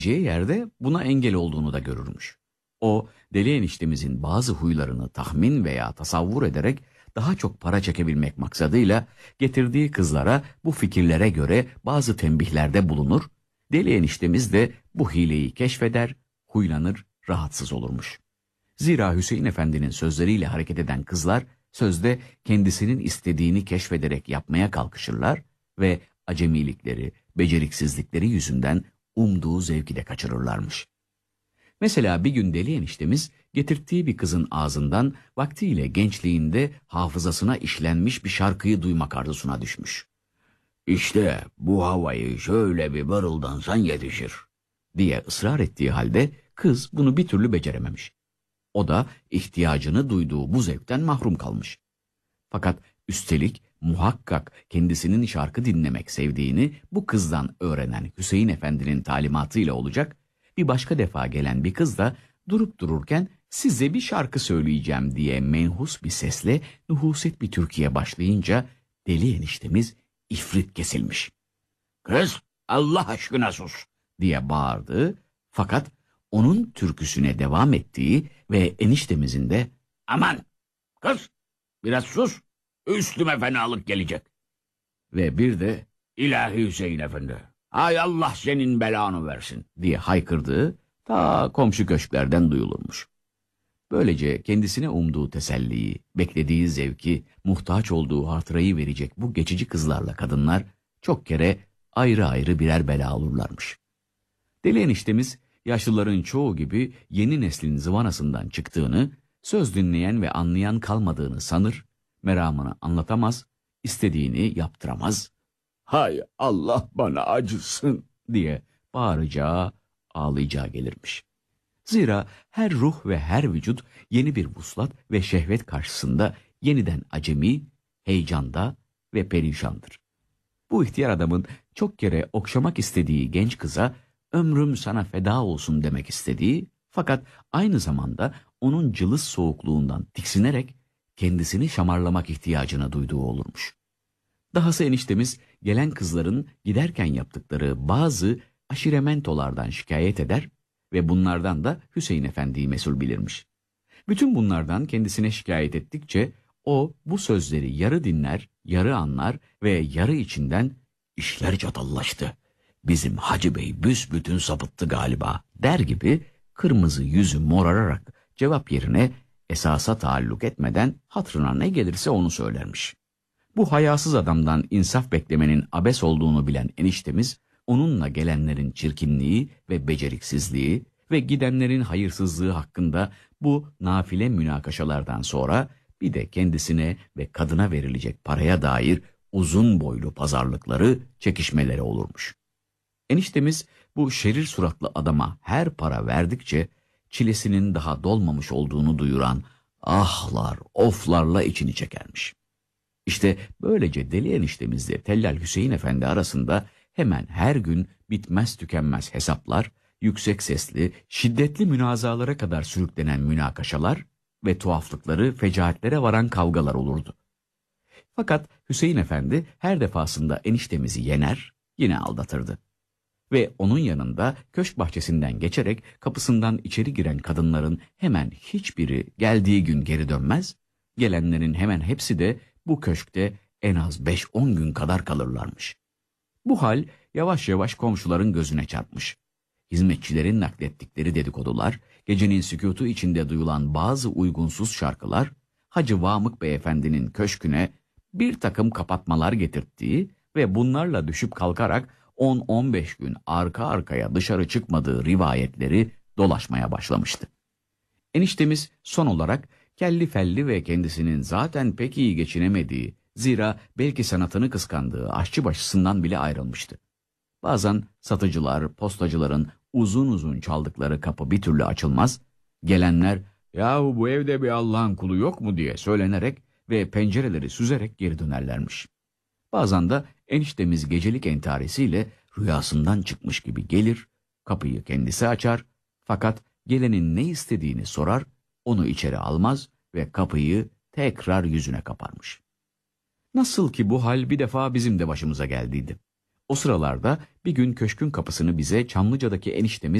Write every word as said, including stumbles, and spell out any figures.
yerde buna engel olduğunu da görürmüş. O, deli eniştemizin bazı huylarını tahmin veya tasavvur ederek daha çok para çekebilmek maksadıyla getirdiği kızlara bu fikirlere göre bazı tembihlerde bulunur, deli eniştemiz de bu hileyi keşfeder, huylanır, rahatsız olurmuş. Zira Hüseyin Efendi'nin sözleriyle hareket eden kızlar, sözde kendisinin istediğini keşfederek yapmaya kalkışırlar ve acemilikleri, beceriksizlikleri yüzünden umduğu zevki de kaçırırlarmış. Mesela bir gün deli eniştemiz getirttiği bir kızın ağzından vaktiyle gençliğinde hafızasına işlenmiş bir şarkıyı duymak arzusuna düşmüş. "İşte bu havayı şöyle bir mırıldansan yetişir" diye ısrar ettiği halde kız bunu bir türlü becerememiş. O da ihtiyacını duyduğu bu zevkten mahrum kalmış. Fakat üstelik muhakkak kendisinin şarkı dinlemek sevdiğini bu kızdan öğrenen Hüseyin Efendi'nin talimatıyla olacak, bir başka defa gelen bir kız da durup dururken size bir şarkı söyleyeceğim diye menhus bir sesle nuhuset bir türküye başlayınca deli eniştemiz ifrit kesilmiş. "Kız, Allah aşkına sus!" diye bağırdı, fakat onun türküsüne devam ettiği ve eniştemizin de "Aman kız, biraz sus, üstüme fenalık gelecek" ve bir de "İlahi Hüseyin Efendi, hay Allah senin belanı versin" diye haykırdığı ta komşu köşklerden duyulurmuş. Böylece kendisine umduğu teselliyi, beklediği zevki, muhtaç olduğu hatırayı verecek bu geçici kızlarla kadınlar çok kere ayrı ayrı birer bela olurlarmış. Deli eniştemiz yaşlıların çoğu gibi yeni neslin zıvanasından çıktığını, söz dinleyen ve anlayan kalmadığını sanır, meramını anlatamaz, istediğini yaptıramaz. "Hay Allah bana acısın" diye bağıracağı, ağlayacağı gelirmiş. Zira her ruh ve her vücut yeni bir vuslat ve şehvet karşısında yeniden acemi, heyecanda ve perişandır. Bu ihtiyar adamın çok kere okşamak istediği genç kıza "ömrüm sana feda olsun" demek istediği, fakat aynı zamanda onun cılız soğukluğundan tiksinerek kendisini şamarlamak ihtiyacını duyduğu olurmuş. Dahası eniştemiz gelen kızların giderken yaptıkları bazı aşirementolardan şikayet eder ve bunlardan da Hüseyin Efendi'yi mesul bilirmiş. Bütün bunlardan kendisine şikayet ettikçe o bu sözleri yarı dinler, yarı anlar ve yarı içinden "işler çatallaştı, bizim Hacı Bey büsbütün sapıttı galiba" der gibi kırmızı yüzü morararak cevap yerine esasa taalluk etmeden hatırına ne gelirse onu söylermiş. Bu hayasız adamdan insaf beklemenin abes olduğunu bilen eniştemiz, onunla gelenlerin çirkinliği ve beceriksizliği ve gidenlerin hayırsızlığı hakkında bu nafile münakaşalardan sonra bir de kendisine ve kadına verilecek paraya dair uzun boylu pazarlıkları, çekişmeleri olurmuş. Eniştemiz bu şerir suratlı adama her para verdikçe çilesinin daha dolmamış olduğunu duyuran ahlar, oflarla içini çekermiş. İşte böylece deli eniştemizle Tellal Hüseyin Efendi arasında hemen her gün bitmez tükenmez hesaplar, yüksek sesli, şiddetli münazalara kadar sürüklenen münakaşalar ve tuhaflıkları, fecaatlere varan kavgalar olurdu. Fakat Hüseyin Efendi her defasında eniştemizi yener, yine aldatırdı. Ve onun yanında köşk bahçesinden geçerek kapısından içeri giren kadınların hemen hiçbiri geldiği gün geri dönmez, gelenlerin hemen hepsi de bu köşkte en az beş on gün kadar kalırlarmış. Bu hal yavaş yavaş komşuların gözüne çarpmış. Hizmetçilerin naklettikleri dedikodular, gecenin sükutu içinde duyulan bazı uygunsuz şarkılar, Hacı Vamık Beyefendi'nin köşküne bir takım kapatmalar getirttiği ve bunlarla düşüp kalkarak on on beş gün arka arkaya dışarı çıkmadığı rivayetleri dolaşmaya başlamıştı. Eniştemiz son olarak kelli felli ve kendisinin zaten pek iyi geçinemediği, zira belki sanatını kıskandığı aşçıbaşısından bile ayrılmıştı. Bazen satıcılar, postacıların uzun uzun çaldıkları kapı bir türlü açılmaz, gelenler "Yahu bu evde bir Allah'ın kulu yok mu?" diye söylenerek ve pencereleri süzerek geri dönerlermiş. Bazen de eniştemiz gecelik entarisiyle rüyasından çıkmış gibi gelir, kapıyı kendisi açar, fakat gelenin ne istediğini sorar, onu içeri almaz ve kapıyı tekrar yüzüne kaparmış. Nasıl ki bu hal bir defa bizim de başımıza geldiydi. O sıralarda bir gün köşkün kapısını bize Çamlıca'daki eniştemiz